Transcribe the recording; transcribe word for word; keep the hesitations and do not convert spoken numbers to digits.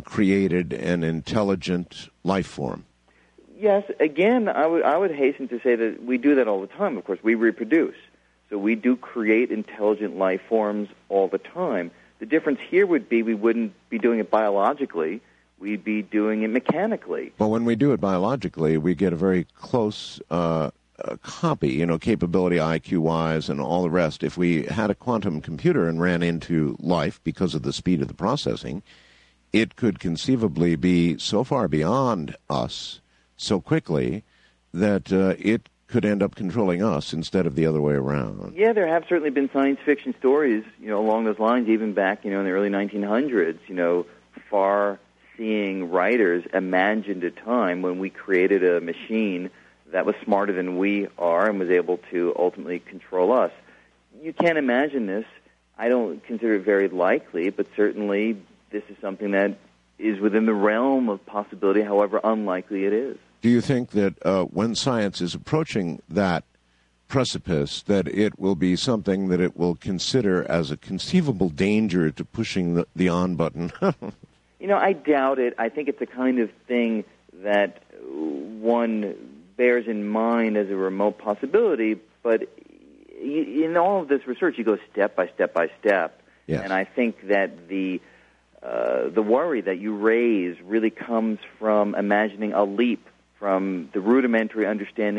created an intelligent life form? Yes, again, I would I would hasten to say that we do that all the time. Of course, we reproduce. So we do create intelligent life forms all the time. The difference here would be we wouldn't be doing it biologically. We'd be doing it mechanically. Well, when we do it biologically, we get a very close uh, uh, copy, you know, capability I Q-wise and all the rest. If we had a quantum computer and ran into life because of the speed of the processing, it could conceivably be so far beyond us so quickly that uh, it could end up controlling us instead of the other way around. Yeah, there have certainly been science fiction stories, you know, along those lines, even back, you know, in the early nineteen hundreds, you know, far-seeing writers imagined a time when we created a machine that was smarter than we are and was able to ultimately control us. You can't imagine this. I don't consider it very likely, but certainly this is something that is within the realm of possibility, however unlikely it is. Do you think that uh, when science is approaching that precipice, that it will be something that it will consider as a conceivable danger to pushing the, the on button? You know, I doubt it. I think it's the kind of thing that one bears in mind as a remote possibility, but in all of this research, you go step by step by step. Yes. And I think that the uh, the worry that you raise really comes from imagining a leap from the rudimentary understanding